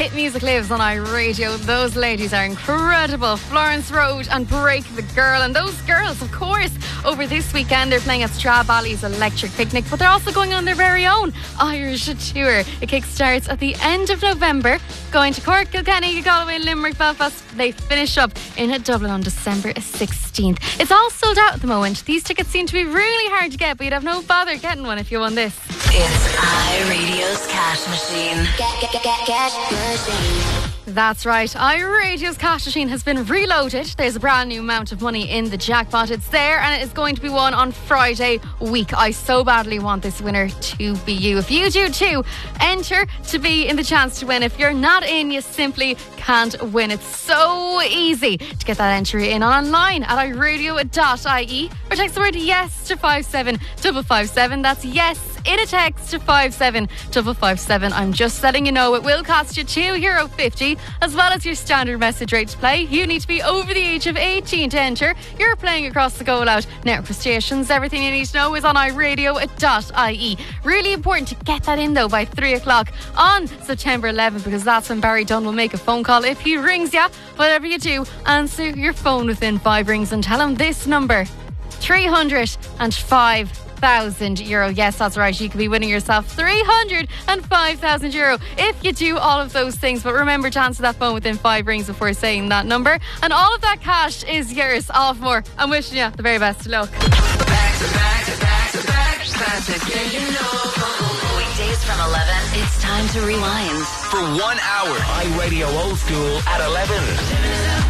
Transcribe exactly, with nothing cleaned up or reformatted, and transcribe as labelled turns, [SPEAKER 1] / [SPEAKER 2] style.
[SPEAKER 1] hit music lives on iRadio. Those ladies are incredible. Florence Road and Break the Girl. And those girls, of course, over this weekend they're playing at Stradbally's Electric Picnic, but they're also going on their very own Irish tour. It kickstarts at the end of November, going to Cork, Kilkenny, Galway, Limerick, Belfast. They finish up in Dublin on December sixteenth. It's all sold out at the moment. These tickets seem to be really hard to get, but you'd have no bother getting one if you won this.
[SPEAKER 2] It's iRadio's Cash Machine. Get, get, get, get, cash machine.
[SPEAKER 1] That's right, iRadio's Cash Machine has been reloaded. There's a brand new amount of money in the jackpot. It's there and it is going to be won on Friday week. I so badly want this winner to be you. If you do too, enter to be in the chance to win. If you're not in, you simply can't win. It's so easy to get that entry in online at i radio dot i e or text the word yes to five seven five five seven. That's yes in a text to five seven five five seven. I'm just letting you know it will cost you two euro fifty as well as your standard message rate to play. You need to be over the age of eighteen to enter. You're playing across the goal out network stations. Everything you need to know is on i radio dot i e. Really important to get that in though by three o'clock on September eleventh, because that's when Barry Dunn will make a phone call. If he rings you, whatever you do, answer your phone within five rings and tell him this number: three hundred five thousand euro. Yes, that's right. You could be winning yourself three hundred five thousand euro if you do all of those things. But remember to answer that phone within five rings before saying that number. And all of that cash is yours. All for more. I'm wishing you the very best of luck.
[SPEAKER 2] Back to back to back to back. Classic. Yeah, you know. Weekdays from eleven. It's time to rewind.
[SPEAKER 3] For one hour. iRadio Old School at eleven.